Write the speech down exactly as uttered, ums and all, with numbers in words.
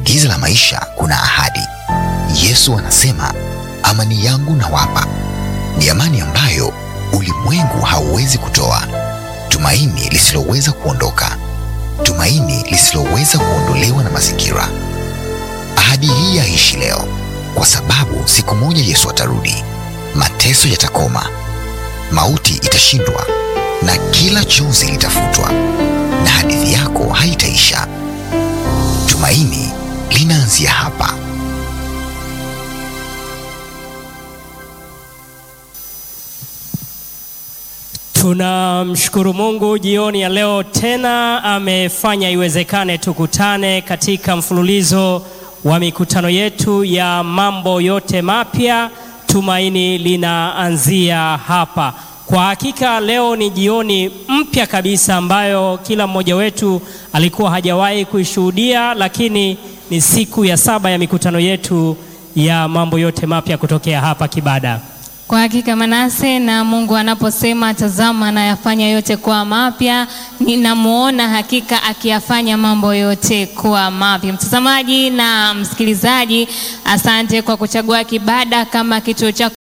giza la maisha kuna ahadi. Yesu anasema, amani yangu nawapa. Ni amani ambayo ulimwengu hauwezi kutoa, tumaini lisiloweza kuondoka, tumaini lisiloweza kuondolewa na mazingira. Ahadi hii yaishi leo, kwa sababu siku moja Yesu atarudi. Mateso yatakoma, mauti itashindwa, na kila chozi litafutwa, na hadithi yako haitaisha. Tumaini linaanzia hapa. Tunamshukuru Mungu jioni ya leo tena amefanya iwezekane tukutane katika mfululizo wa mikutano yetu ya mambo yote mapya. Tumaini linaanzia hapa. Kwa hakika leo ni jioni mpya kabisa ambayo kila mmoja wetu alikuwa hajawahi kuishuhudia, lakini ni siku ya saba ya mikutano yetu ya mambo yote mapya kutokea hapa Kibada. Kwa hakika Manase, na Mungu anaposema tazama na yafanya yote kuwa mapya, ninamuona hakika akiyafanya mambo yote kuwa mapya. Mtazamaji na msikilizaji, asante kwa kuchagua Kibada kama kituo chako